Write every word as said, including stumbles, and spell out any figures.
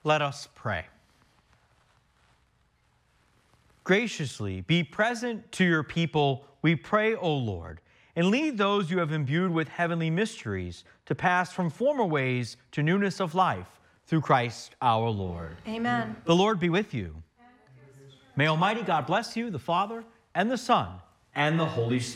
Let us pray. Graciously be present to your people, we pray, O Lord, and lead those you have imbued with heavenly mysteries to pass from former ways to newness of life through Christ our Lord. Amen. The Lord be with you. May Almighty God bless you, the Father, and the Son, and the Holy Spirit.